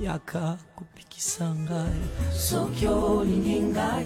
yakakupikisangai sokyo lingingai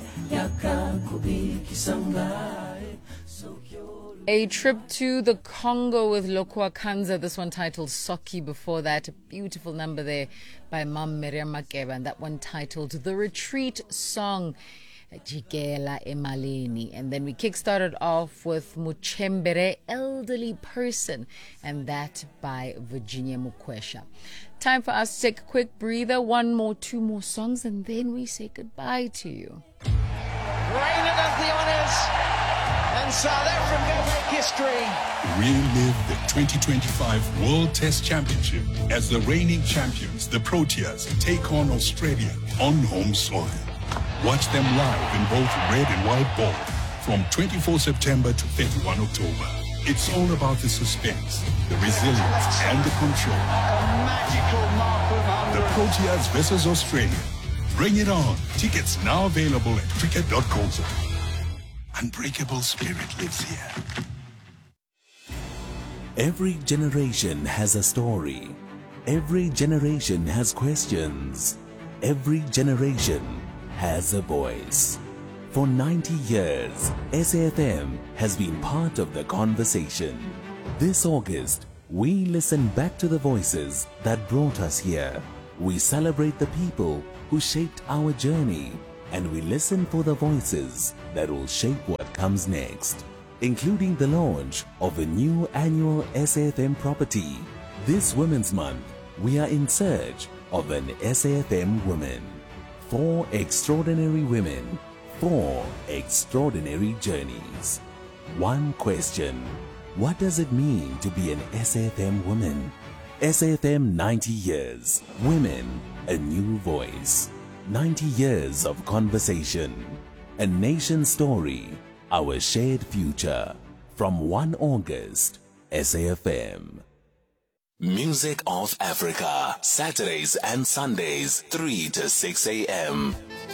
yakakupikisangai sokyo. A trip to the Congo with Lokua Kanza, this one titled Soki. Before that, a beautiful number there by Mam Miriam Makeba, and that one titled The Retreat Song, Jikela Emaleni. And then we kickstarted off with Muchembere, Elderly Person, and that by Virginia Mukwesha. Time for us to take a quick breather, one more, two more songs, and then we say goodbye to you. Reina does the honours, and South Africa make history. Relive the 2025 World Test Championship as the reigning champions, the Proteas, take on Australia on home soil. Watch them live in both red and white ball from 24 September to 31 October. It's all about the suspense, the resilience, and the control. A magical mark of 100. The Proteas versus Australia. Bring it on. Tickets now available at cricket.co.za. Unbreakable spirit lives here. Every generation has a story. Every generation has questions. Every generation has a voice. For 90 years, SAFM has been part of the conversation. This August, we listen back to the voices that brought us here. We celebrate the people who shaped our journey, and we listen for the voices that will shape what comes next, including the launch of a new annual SAFM property. This Women's Month, we are in search of an SAFM woman. 4 extraordinary women, 4 extraordinary journeys. One question: what does it mean to be an SAFM woman? SAFM 90 years. Women, a new voice. 90 years of conversation. A nation story. Our shared future. From 1 August, SAFM. Music of Africa. Saturdays and Sundays, 3 to 6 a.m.